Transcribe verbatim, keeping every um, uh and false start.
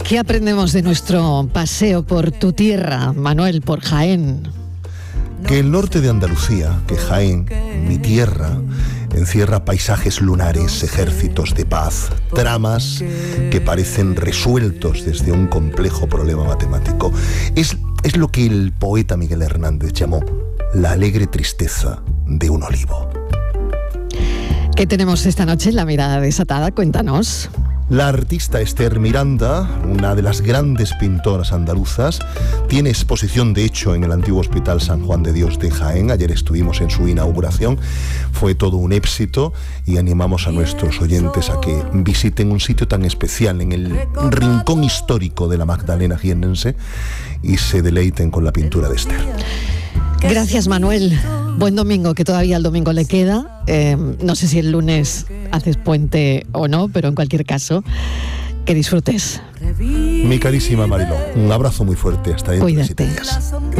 ¿Qué aprendemos de nuestro paseo por tu tierra, Manuel, por Jaén? Que el norte de Andalucía, que Jaén, mi tierra, encierra paisajes lunares, ejércitos de paz, tramas que parecen resueltos desde un complejo problema matemático. Es, es lo que el poeta Miguel Hernández llamó la alegre tristeza de un olivo. ¿Qué tenemos esta noche en La Mirada Desatada? Cuéntanos. La artista Esther Miranda, una de las grandes pintoras andaluzas, tiene exposición de hecho en el antiguo Hospital San Juan de Dios de Jaén. Ayer estuvimos en su inauguración, fue todo un éxito y animamos a nuestros oyentes a que visiten un sitio tan especial en el rincón histórico de la Magdalena jiennense y se deleiten con la pintura de Esther. Gracias, Manuel. Buen domingo, que todavía el domingo le queda. Eh, no sé si el lunes haces puente o no, pero en cualquier caso, que disfrutes. Mi carísima Mariló, un abrazo muy fuerte hasta dentro de siete días.